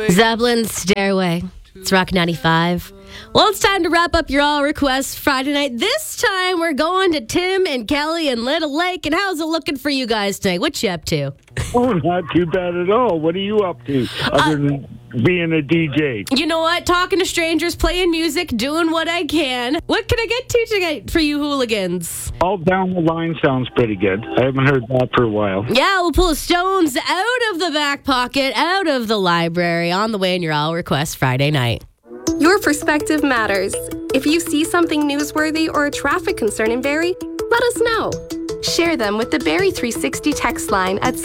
Zeppelin's Stairway. It's Rock 95. Well, it's time to wrap up your all requests Friday night. This time we're going to Tim and Kelly in Little Lake. And how's it looking for you guys tonight? What you up to? Oh, not too bad at all. What are you up to other than being a DJ? You know what? Talking to strangers, playing music, doing what I can. What can I get to tonight for you hooligans? All Down the Line sounds pretty good. I haven't heard that for a while. Yeah, we'll pull Stones out of the back pocket, out of the library, on the way in your all request Friday night. Your perspective matters. If you see something newsworthy or a traffic concern in Barrie, let us know. Share them with the Barrie 360 text line at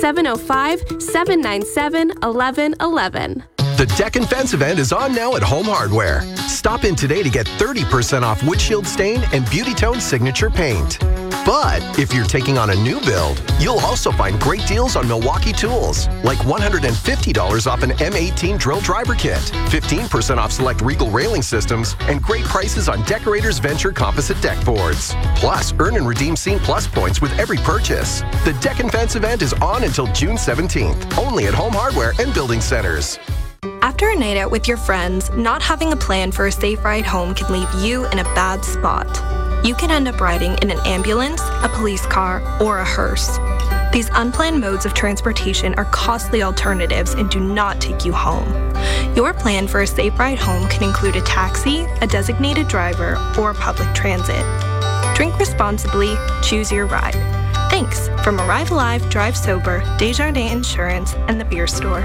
705-797-1111. The Deck and Fence event is on now at Home Hardware. Stop in today to get 30% off windshield stain and Beauty Tone signature paint. But if you're taking on a new build, you'll also find great deals on Milwaukee tools, like $150 off an M18 drill driver kit, 15% off select Regal railing systems, and great prices on Decorators Venture composite deck boards. Plus, earn and redeem Scene Plus points with every purchase. The Deck and Fence event is on until June 17th, only at Home Hardware and Building Centers. After a night out with your friends, not having a plan for a safe ride home can leave you in a bad spot. You can end up riding in an ambulance, a police car, or a hearse. These unplanned modes of transportation are costly alternatives and do not take you home. Your plan for a safe ride home can include a taxi, a designated driver, or public transit. Drink responsibly, choose your ride. Thanks from Arrive Alive, Drive Sober, Desjardins Insurance, and the Beer Store.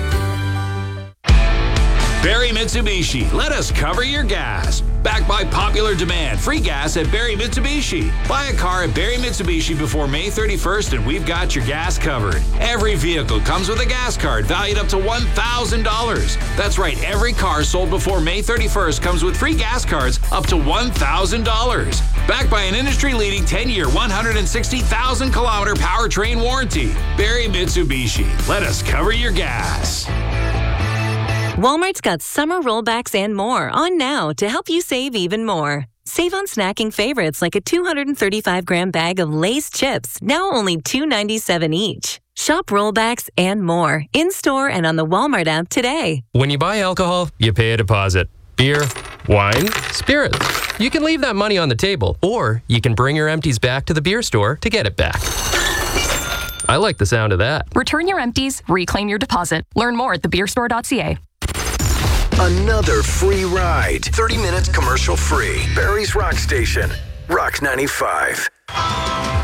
Barrie Mitsubishi, let us cover your gas. Backed by popular demand, free gas at Barrie Mitsubishi. Buy a car at Barrie Mitsubishi before May 31st and we've got your gas covered. Every vehicle comes with a gas card valued up to $1,000. That's right, every car sold before May 31st comes with free gas cards up to $1,000. Backed by an industry-leading 10-year, 160,000-kilometer powertrain warranty. Barrie Mitsubishi, let us cover your gas. Walmart's got summer rollbacks and more on now to help you save even more. Save on snacking favorites like a 235-gram bag of Lay's chips, now only $2.97 each. Shop rollbacks and more in-store and on the Walmart app today. When you buy alcohol, you pay a deposit. Beer, wine, spirits. You can leave that money on the table, or you can bring your empties back to the beer store to get it back. I like the sound of that. Return your empties, reclaim your deposit. Learn more at thebeerstore.ca. Another free ride. 30 minutes commercial free. Barrie's Rock Station. Rock 95.